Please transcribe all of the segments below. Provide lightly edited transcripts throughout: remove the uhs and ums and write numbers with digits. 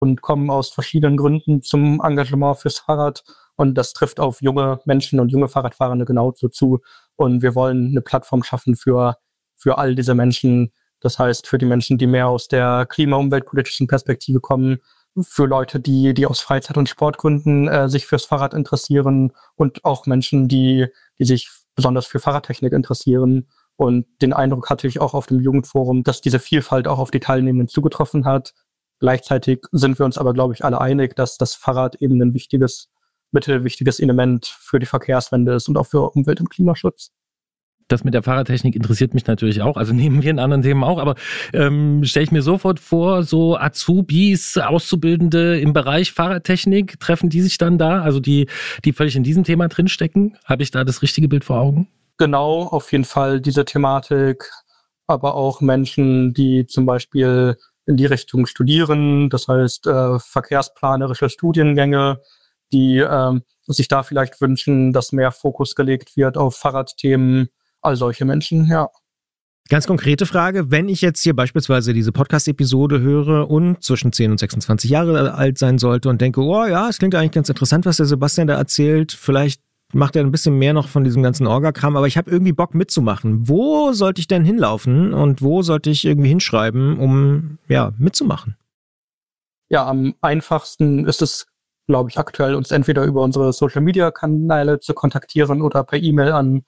und kommen aus verschiedenen Gründen zum Engagement fürs Fahrrad. Und das trifft auf junge Menschen und junge Fahrradfahrende genauso zu. Und wir wollen eine Plattform schaffen für all diese Menschen. Das heißt, für die Menschen, die mehr aus der klima-umweltpolitischen Perspektive kommen, für Leute, die aus Freizeit- und Sportgründen sich fürs Fahrrad interessieren und auch Menschen, die sich besonders für Fahrradtechnik interessieren. Und den Eindruck hatte ich auch auf dem Jugendforum, dass diese Vielfalt auch auf die Teilnehmenden zugetroffen hat. Gleichzeitig sind wir uns aber, glaube ich, alle einig, dass das Fahrrad eben ein wichtiges Mittel, wichtiges Element für die Verkehrswende ist und auch für Umwelt- und Klimaschutz. Das mit der Fahrradtechnik interessiert mich natürlich auch, also neben vielen anderen Themen auch, aber stelle ich mir sofort vor, so Azubis, Auszubildende im Bereich Fahrradtechnik, treffen die sich dann da, also die völlig in diesem Thema drinstecken? Habe ich da das richtige Bild vor Augen? Genau, auf jeden Fall diese Thematik, aber auch Menschen, die zum Beispiel in die Richtung studieren, das heißt verkehrsplanerische Studiengänge, die sich da vielleicht wünschen, dass mehr Fokus gelegt wird auf Fahrradthemen, all solche Menschen, ja. Ganz konkrete Frage, wenn ich jetzt hier beispielsweise diese Podcast-Episode höre und zwischen 10 und 26 Jahre alt sein sollte und denke, oh ja, es klingt eigentlich ganz interessant, was der Sebastian da erzählt, vielleicht macht er ein bisschen mehr noch von diesem ganzen Orga-Kram, aber ich habe irgendwie Bock mitzumachen. Wo sollte ich denn hinlaufen und wo sollte ich irgendwie hinschreiben, um mitzumachen? Ja, am einfachsten ist es, glaube ich, aktuell uns entweder über unsere Social-Media-Kanäle zu kontaktieren oder per E-Mail an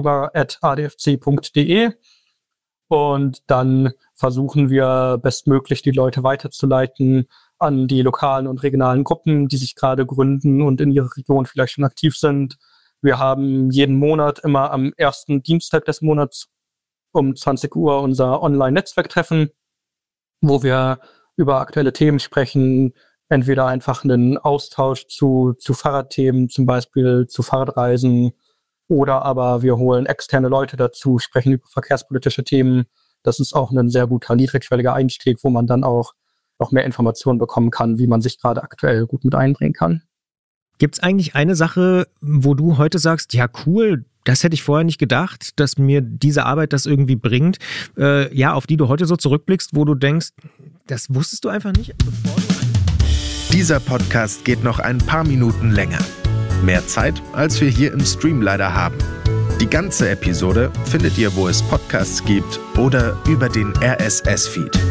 yoga@adfc.de. Und dann versuchen wir bestmöglich die Leute weiterzuleiten an die lokalen und regionalen Gruppen, die sich gerade gründen und in ihrer Region vielleicht schon aktiv sind. Wir haben jeden Monat immer am ersten Dienstag des Monats um 20 Uhr unser Online-Netzwerktreffen, wo wir über aktuelle Themen sprechen, entweder einfach einen Austausch zu Fahrradthemen, zum Beispiel zu Fahrradreisen, oder aber wir holen externe Leute dazu, sprechen über verkehrspolitische Themen. Das ist auch ein sehr guter, niedrigschwelliger Einstieg, wo man dann auch noch mehr Informationen bekommen kann, wie man sich gerade aktuell gut mit einbringen kann. Gibt es eigentlich eine Sache, wo du heute sagst, ja cool, das hätte ich vorher nicht gedacht, dass mir diese Arbeit das irgendwie bringt, auf die du heute so zurückblickst, wo du denkst, das wusstest du einfach nicht, bevor du... Dieser Podcast geht noch ein paar Minuten länger. Mehr Zeit, als wir hier im Stream leider haben. Die ganze Episode findet ihr, wo es Podcasts gibt oder über den RSS-Feed.